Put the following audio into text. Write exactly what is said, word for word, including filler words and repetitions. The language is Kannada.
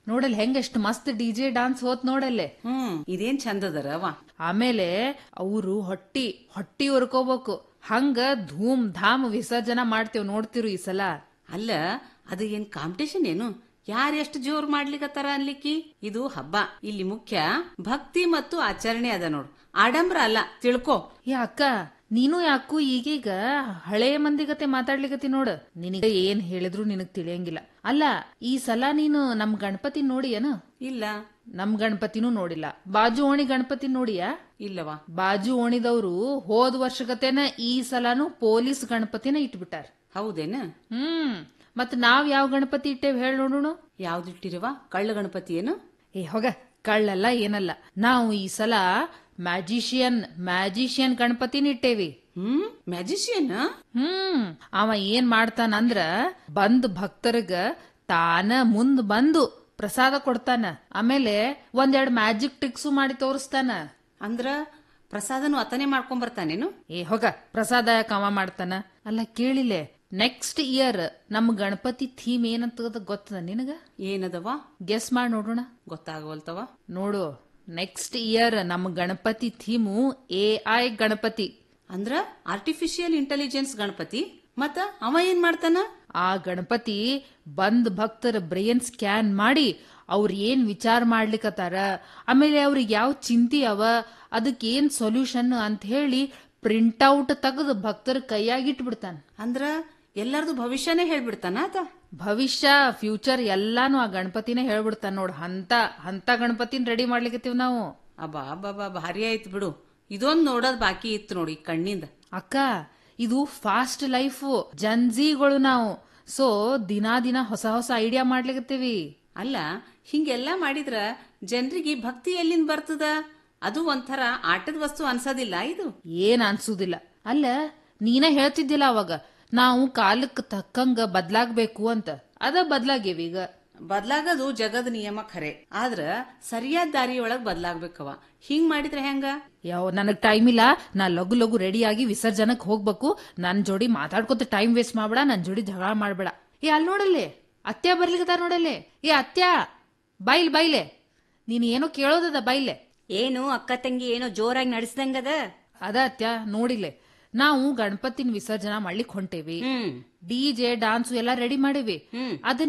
ನೋಡಲ್ ಹೆಂಗೆಷ್ಟು ಮಸ್ತ್ ಡಿಜೆ ಡಾನ್ಸ್ ಹೋತ್ ನೋಡಲ್ಲೇ. ಹ್ಮ್ ಇದೇನ್ ಚಂದದರವ. ಆಮೇಲೆ ಅವರು ಹೊಟ್ಟಿ ಹೊಟ್ಟಿ ಹೊರ್ಕೋಬೇಕು, ಹಂಗ ಧೂಮ್ ಧಾಮ್ ವಿಸರ್ಜನಾ ಮಾಡ್ತೇವ್ ನೋಡ್ತಿರು ಈ ಸಲ. ಅಲ್ಲ ಅದು ಏನ್ ಕಾಂಪಿಟೇಷನ್ ಏನು? ಯಾರು ಎಷ್ಟು ಜೋರ್ ಮಾಡ್ಲಿಕತ್ತಾರ ಅನ್ಲಿಕ್ಕಿ? ಇದು ಹಬ್ಬ, ಇಲ್ಲಿ ಮುಖ್ಯ ಭಕ್ತಿ ಮತ್ತು ಆಚರಣೆ ಅದ ನೋಡು, ಆಡಂಬ್ರ ಅಲ್ಲ, ತಿಳ್ಕೊ. ಏ ಅಕ್ಕ, ನೀನು ಯಾಕು ಈಗೀಗ ಹಳೆ ಮಂದಿಗತೆ ಮಾತಾಡ್ಲಿಕತಿ ನೋಡ. ನಿನಗ ಏನ್ ಹೇಳಿದ್ರು ನಿನಗ್ ತಿಳಿಯಂಗಿಲ್ಲ. ಅಲ್ಲ ಈ ಸಲ ನೀನು ನಮ್ ಗಣಪತಿ ನೋಡಿ ಏನ? ಇಲ್ಲ. ನಮ್ ಗಣಪತಿನೂ ನೋಡಿಲ್ಲ. ಬಾಜು ಓಣಿ ಗಣಪತಿ ನೋಡಿಯಾ? ಇಲ್ಲವಾ. ಬಾಜು ಓಣಿದವ್ರು ಹೋದ್ ವರ್ಷಗತೆನ ಈ ಸಲಾನು ಪೊಲೀಸ್ ಗಣಪತಿನ ಇಟ್ಬಿಟ್ಟಾರ. ಹೌದೇನ? ಹ್ಮ್ ಮತ್ ನಾವ್ ಯಾವ ಗಣಪತಿ ಇಟ್ಟೇವ್ ಹೇಳ ನೋಡೋಣ. ಯಾವ್ದಿಟ್ಟಿರುವ? ಕಳ್ಳ ಗಣಪತಿ ಏನು? ಏ ಹೋಗ, ಕಳ್ಳಲ್ಲ ಏನಲ್ಲ. ನಾವು ಈ ಸಲ ಮ್ಯಾಜಿಷಿಯನ್ ಮ್ಯಾಜಿಷಿಯನ್ ಗಣಪತಿನ ಇಟ್ಟೇವಿ. ಹ್ಮ್ ಮ್ಯಾಜಿಷಿಯನ್? ಹ್ಮ್ ಅವ ಏನ್ ಮಾಡ್ತಾನಂದ್ರ ಬಂದ್ ಭಕ್ತರಿಗ ತಾನ ಮುಂದ್ ಬಂದು ಪ್ರಸಾದ ಕೊಡ್ತಾನ. ಆಮೇಲೆ ಒಂದೆರಡ್ ಮ್ಯಾಜಿಕ್ ಟ್ರಿಕ್ಸು ಮಾಡಿ ತೋರಿಸ್ತಾನ. ಅಂದ್ರ ಪ್ರಸಾದನು ಆತನೇ ಮಾಡ್ಕೊಂಡ್ ಬರ್ತಾನೇನು? ಏ ಹೋಗ, ಪ್ರಸಾದ ಯಾಕ ಅವ ಮಾಡ್ತಾನ? ಅಲ್ಲ ಕೇಳಿಲೆ, ನೆಕ್ಸ್ಟ್ ಇಯರ್ ನಮ್ ಗಣಪತಿ ಥೀಮ್ ಏನಂತ ಗೊತ್ತದ ನಿನಗ? ಏನದವ? ಗೆಸ್ ಮಾಡಿ ನೋಡೋಣ. ಗೊತ್ತಾಗವಲ್ತವ. ನೋಡು, ನೆಕ್ಸ್ಟ್ ಇಯರ್ ನಮ್ Ganapati theme A I Ganapati. ಅಂದ್ರ ಆರ್ಟಿಫಿಷಿಯಲ್ ಇಂಟೆಲಿಜೆನ್ಸ್ ಗಣಪತಿ. ಮತ್ತ ಅವ ಏನ್ ಮಾಡ್ತಾನ? ಆ ಗಣಪತಿ ಬಂದ್ ಭಕ್ತರ ಬ್ರೈನ್ ಸ್ಕ್ಯಾನ್ ಮಾಡಿ ಅವ್ರ ಏನ್ ವಿಚಾರ ಮಾಡ್ಲಿಕತ್ತಾರ, ಆಮೇಲೆ ಅವ್ರಿಗೆ ಯಾವ ಚಿಂತಿ ಅವ, ಅದಕ್ಕೆ ಏನ್ ಸೊಲ್ಯೂಷನ್ ಅಂತ ಹೇಳಿ ಪ್ರಿಂಟ್ಔಟ್ ತೆಗೆದು ಭಕ್ತರ ಕೈಯಾಗಿಟ್ಬಿಡ್ತಾನ. ಅಂದ್ರ ಎಲ್ಲಾರ್ದು ಭವಿಷ್ಯನೇ ಹೇಳ್ಬಿಡ್ತಾನ ಆತ? ಭವಿಷ್ಯ ಫ್ಯೂಚರ್ ಎಲ್ಲಾನು ಆ ಗಣಪತಿನೇ ಹೇಳ್ಬಿಡ್ತಾನ ನೋಡ್. ಅಂತ ಅಂತ ಗಣಪತಿನ ರೆಡಿ ಮಾಡ್ಲಿಕತ್ತೀವಿ ನಾವು. ಅಬ್ಬಾ ಅಬ್ಬಾ, ಭಾರಿ ಆಯ್ತು ಬಿಡು. ಇದೊಂದ್ ನೋಡೋದ್ ಬಾಕಿ ಇತ್ತು ನೋಡಿ ಕಣ್ಣಿಂದ. ಅಕ್ಕ, ಇದು ಫಾಸ್ಟ್ ಲೈಫ್ ಜನ್ಜಿಗಳು ನಾವು. ಸೊ ದಿನಾ ದಿನ ಹೊಸ ಹೊಸ ಐಡಿಯಾ ಮಾಡ್ಲಿಕತ್ತೀವಿ. ಅಲ್ಲ ಹಿಂಗೆಲ್ಲಾ ಮಾಡಿದ್ರ ಜನರಿಗೆ ಭಕ್ತಿ ಎಲ್ಲಿಂದ ಬರ್ತದ? ಅದು ಒಂಥರ ಆಟದ ವಸ್ತು ಅನ್ಸೋದಿಲ್ಲ ಇದು? ಏನ್ ಅನ್ಸುದಿಲ್ಲ. ಅಲ್ಲ ನೀನ ಹೇಳ್ತಿದ್ದಿಲ್ಲ ಅವಾಗ, ನಾವು ಕಾಲಕ್ಕೆ ತಕ್ಕಂಗ ಬದ್ಲಾಗ್ಬೇಕು ಅಂತ. ಅದ ಬದ್ಲಾಗೇವೀಗ. ಬದ್ಲಾಗದು ಜಗದ ನಿಯಮ ಖರೆ, ಆದ್ರ ಸರಿಯಾದ ದಾರಿಯೊಳಗ್ ಬದ್ಲಾಗ್ಬೇಕವ. ಹಿಂಗ್ ಮಾಡಿದ್ರೆ ಹೆಂಗ? ಯಾವ ನನಗ್ ಟೈಮ್ ಇಲ್ಲ, ನಾ ಲಘು ಲಘು ರೆಡಿ ಆಗಿ ವಿಸರ್ಜನಕ್ ಹೋಗ್ಬೇಕು. ನನ್ ಜೋಡಿ ಮಾತಾಡ್ಕೊತ ಟೈಮ್ ವೇಸ್ಟ್ ಮಾಡ್ಬೇಡ, ನನ್ ಜೋಡಿ ಜಗಳ ಮಾಡ್ಬೇಡ. ಏ ಅಲ್ಲಿ ನೋಡಲ್ಲೇ ಅತ್ಯ ಬರ್ಲಿಕತ್ತಾರ ನೋಡಲ್ಲೇ. ಏ ಅತ್ಯ, ಬೈಲ್ ಬೈಲೆ, ನೀನ್ ಏನೋ ಕೇಳೋದದ ಬೈಲೆ. ಏನು ಅಕ್ಕ ತಂಗಿ ಏನೋ ಜೋರಾಗಿ ನಡೆಸ್ದಂಗದ? ಅದ ಅತ್ಯ ನೋಡಿಲೆ, ನಾವು ಗಣಪತಿನ ವಿಸರ್ಜನಾ ಮಾಡ್ಲಿಕ್ ಹೊಂಟೇವಿ. ಡಿ ಜೆ ಡಾನ್ಸು ಎಲ್ಲಾ ರೆಡಿ ಮಾಡೇವಿ. ಅದನ್ನ